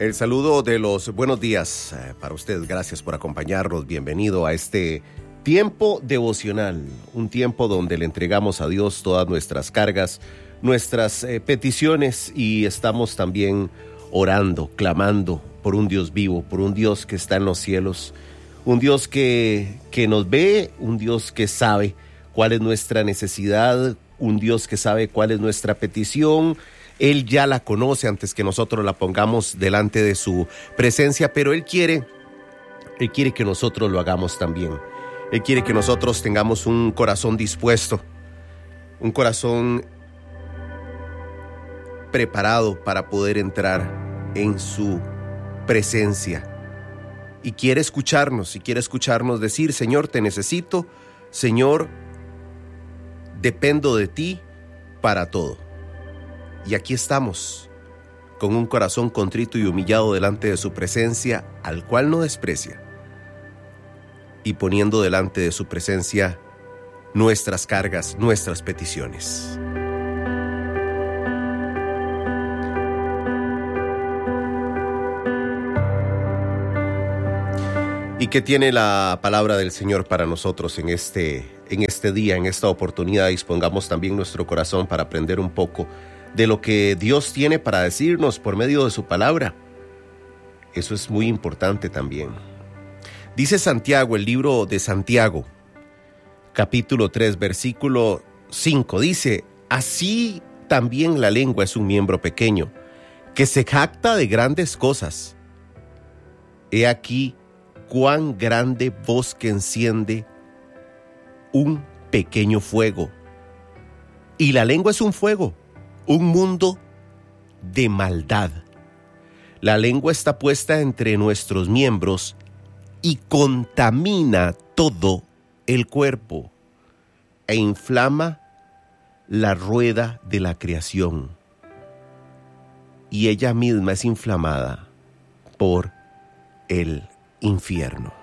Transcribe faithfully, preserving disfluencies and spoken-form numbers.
El saludo de los buenos días eh, para usted. Gracias por acompañarnos. Bienvenido a este tiempo devocional, un tiempo donde le entregamos a Dios todas nuestras cargas, nuestras eh, peticiones, y estamos también orando, clamando por un Dios vivo, por un Dios que está en los cielos, un Dios que, que nos ve, un Dios que sabe cuál es nuestra necesidad, un Dios que sabe cuál es nuestra petición. Él ya la conoce antes que nosotros la pongamos delante de su presencia, pero Él quiere, Él quiere que nosotros lo hagamos también. Él quiere que nosotros tengamos un corazón dispuesto, un corazón preparado para poder entrar en su presencia. Y quiere escucharnos, y quiere escucharnos decir: Señor, te necesito, Señor, dependo de ti para todo. Y aquí estamos, con un corazón contrito y humillado delante de su presencia, al cual no desprecia, y poniendo delante de su presencia nuestras cargas, nuestras peticiones. ¿Y qué tiene la palabra del Señor para nosotros en este, en este día, en esta oportunidad? Dispongamos también nuestro corazón para aprender un poco de lo que Dios tiene para decirnos por medio de su palabra. Eso es muy importante también. Dice Santiago, el libro de Santiago, capítulo tres, versículo cinco, dice: así también la lengua es un miembro pequeño, que se jacta de grandes cosas. He aquí cuán grande bosque enciende un pequeño fuego. Y la lengua es un fuego, un mundo de maldad. La lengua está puesta entre nuestros miembros y contamina todo el cuerpo e inflama la rueda de la creación. Y ella misma es inflamada por el infierno.